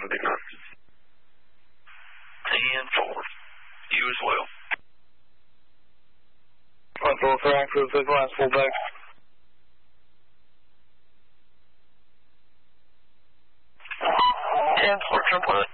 a big number. 10-4. You as well. 1-4, flying crew, big lines, full back. 10-4, jump on it.